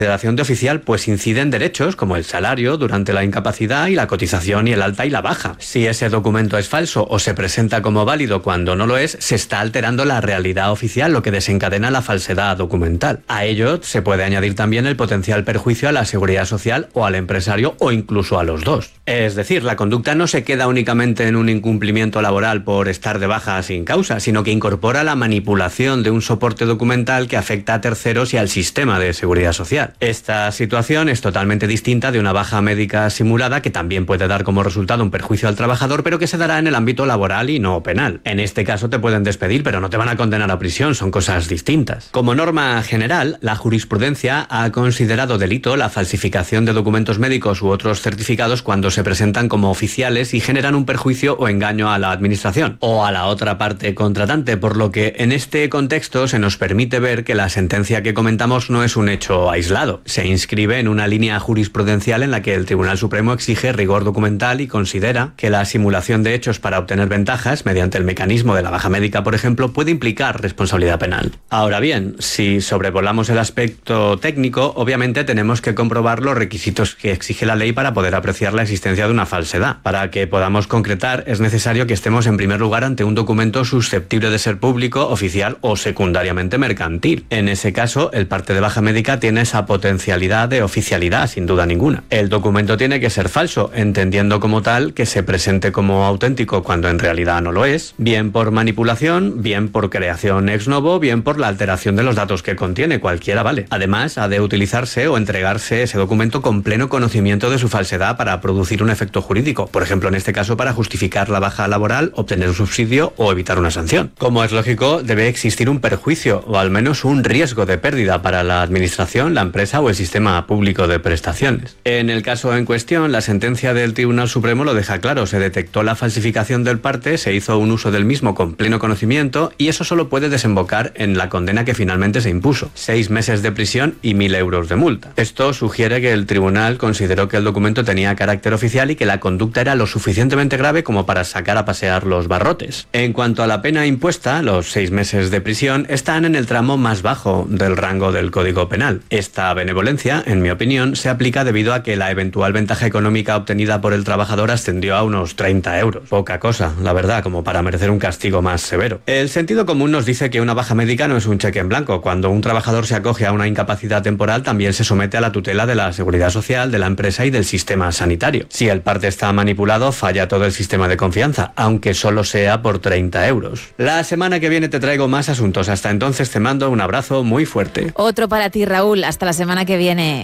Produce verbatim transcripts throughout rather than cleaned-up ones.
consideración de oficial pues inciden derechos como el salario durante la incapacidad y la cotización y el alta y la baja. Si ese documento es falso o se presenta como válido cuando no lo es, se está alterando la realidad oficial, lo que desencadena la falsedad documental. A ello se puede añadir también el potencial perjuicio a la seguridad social o al empresario o incluso a los dos. Es decir, la conducta no se queda únicamente en un incumplimiento laboral por estar de baja sin causa, sino que incorpora la manipulación de un soporte documental que afecta a terceros y al sistema de seguridad social. Esta situación es totalmente distinta de una baja médica simulada que también puede dar como resultado un perjuicio al trabajador, pero que se dará en el ámbito laboral y no penal. En este caso te pueden despedir, pero no te van a condenar a prisión, son cosas distintas. Como norma general, la jurisprudencia ha considerado delito la falsificación de documentos médicos u otros certificados cuando se presentan como oficiales y generan un perjuicio o engaño a la administración o a la otra parte contratante, por lo que en este contexto se nos permite ver que la sentencia que comentamos no es un hecho aislado. Se inscribe en una línea jurisprudencial en la que el Tribunal Supremo exige rigor documental y considera que la simulación de hechos para obtener ventajas, mediante el mecanismo de la baja médica, por ejemplo, puede implicar responsabilidad penal. Ahora bien, si sobrevolamos el aspecto técnico, obviamente tenemos que comprobar los requisitos que exige la ley para poder apreciar la existencia de una falsedad. Para que podamos concretar, es necesario que estemos en primer lugar ante un documento susceptible de ser público, oficial o secundariamente mercantil. En ese caso, el parte de baja médica tiene esa potencialidad de oficialidad, sin duda ninguna. El documento tiene que ser falso, entendiendo como tal que se presente como auténtico cuando en realidad no lo es, bien por manipulación, bien por creación ex novo, bien por la alteración de los datos que contiene, cualquiera vale. Además, ha de utilizarse o entregarse ese documento con pleno conocimiento de su falsedad para producir un efecto jurídico, por ejemplo en este caso para justificar la baja laboral, obtener un subsidio o evitar una sanción. Como es lógico, debe existir un perjuicio o al menos un riesgo de pérdida para la administración, la empresa o el sistema público de prestaciones. En el caso en cuestión, la sentencia del Tribunal Supremo lo deja claro, se detectó la falsificación del parte, se hizo un uso del mismo con pleno conocimiento y eso solo puede desembocar en la condena que finalmente se impuso, seis meses de prisión y mil euros de multa. Esto sugiere que el tribunal consideró que el documento tenía carácter oficial y que la conducta era lo suficientemente grave como para sacar a pasear los barrotes. En cuanto a la pena impuesta, los seis meses de prisión están en el tramo más bajo del rango del Código Penal. Esta benevolencia, en mi opinión, se aplica debido a que la eventual ventaja económica obtenida por el trabajador ascendió a unos treinta euros. Poca cosa, la verdad, como para merecer un castigo más severo. El sentido común nos dice que una baja médica no es un cheque en blanco. Cuando un trabajador se acoge a una incapacidad temporal, también se somete a la tutela de la seguridad social, de la empresa y del sistema sanitario. Si el parte está manipulado, falla todo el sistema de confianza, aunque solo sea por treinta euros. La semana que viene te traigo más asuntos. Hasta entonces te mando un abrazo muy fuerte. Otro para ti, Raúl. Hasta la semana que viene.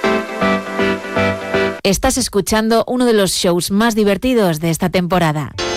Estás escuchando uno de los shows más divertidos de esta temporada.